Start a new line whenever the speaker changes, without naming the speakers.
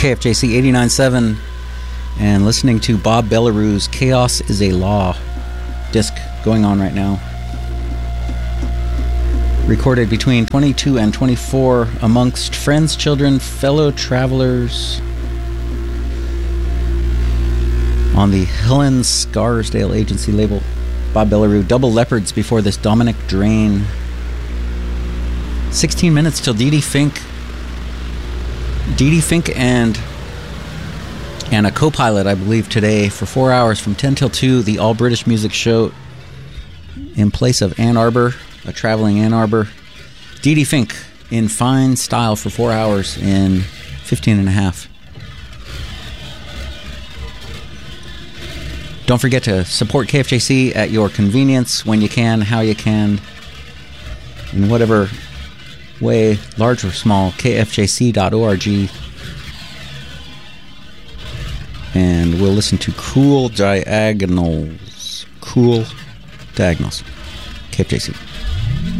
KFJC 89.7 and listening to Bob Belarus's Chaos is a Law disc going on right now. Recorded between 22 and 24 amongst friends, children, fellow travelers on the Helen Scarsdale Agency label. Bob Belarus, Double Leopards before this, Dominic Drain. 16 minutes till Dee Dee Fink and a co-pilot, I believe, today for 4 hours from 10 till 2, the All British Music Show in place of Ann Arbor, a traveling Ann Arbor. Dee Dee Fink in fine style for 4 hours in 15 and a half. Don't forget to support KFJC at your convenience, when you can, how you can, in whatever way, large or small. kfjc.org. And we'll listen to Cruel Diagonals. KFJC.